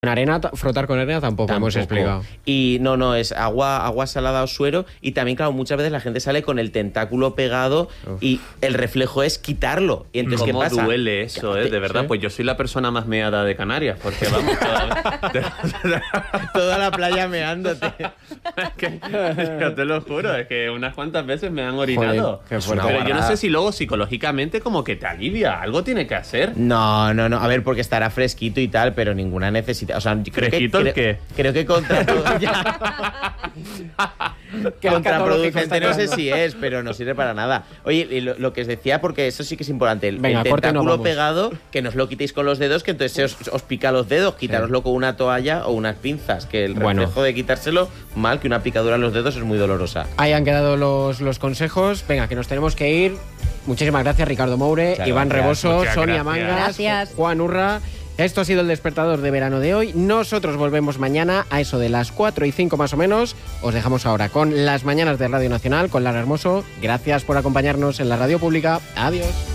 Frotar con arena tampoco hemos explicado. Y no, es agua salada o suero. Y también, claro, muchas veces la gente sale con el tentáculo pegado y el reflejo es quitarlo. Y entonces, ¿qué pasa? ¿Cómo duele eso, de verdad? ¿Sí? Pues yo soy la persona más meada de Canarias, porque vamos, toda la playa meándote. Yo te lo juro, es que unas cuantas veces me han orinado. Joder, pero yo no sé si luego psicológicamente como que te alivia, algo tiene que hacer. No, a ver, porque estará fresquito y tal, pero ninguna necesidad. O sea, ¿fresquito el qué? Creo que contraproducente no sé si es, pero no sirve para nada. Oye, y lo que os decía, porque eso sí que es importante, el tentáculo pegado, que no os lo quitéis con los dedos, que entonces os pica los dedos, quitároslo con una toalla o unas pinzas, que el reflejo de quitárselo, mal, que una picadura en los dedos es muy dolorosa. Ahí han quedado los consejos. Venga, que nos tenemos que ir. Muchísimas gracias, Ricardo Moure, Iván Reboso, Sonia Mangas, Juan Urra. Esto ha sido el despertador de verano de hoy. Nosotros volvemos mañana a eso de las 4:05 más o menos. Os dejamos ahora con las mañanas de Radio Nacional, con Lara Hermoso. Gracias por acompañarnos en la radio pública. Adiós.